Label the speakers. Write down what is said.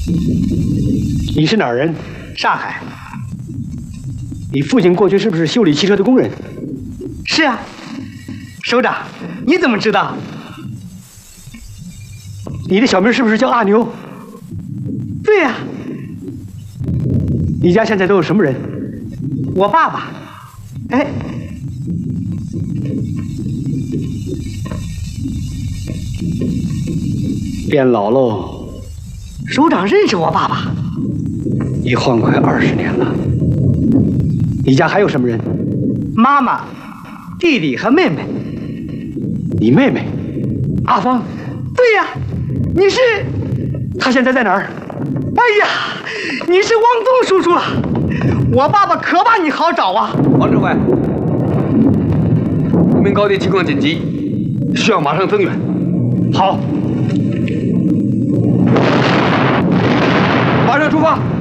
Speaker 1: 你是哪儿人？
Speaker 2: 上海。
Speaker 1: 你父亲过去是不是修理汽车的工人？
Speaker 2: 是啊。首长，你怎么知道？
Speaker 1: 你的小名是不是叫阿牛？
Speaker 2: 对呀。
Speaker 1: 你家现在都有什么人？
Speaker 2: 我爸爸。哎。
Speaker 1: 变老喽。
Speaker 2: 首长认识我爸爸？
Speaker 1: 一晃快20年了。你家还有什么人？
Speaker 2: 妈妈、弟弟和妹妹。
Speaker 1: 你妹妹？阿芳？
Speaker 2: 对呀。你是？
Speaker 1: 她现在在哪儿？
Speaker 2: 哎呀，你是汪东叔叔啊！我爸爸可把你好找啊！
Speaker 3: 王指挥，无名高地情况紧急，需要马上增援。
Speaker 1: 好，
Speaker 3: 马上出发。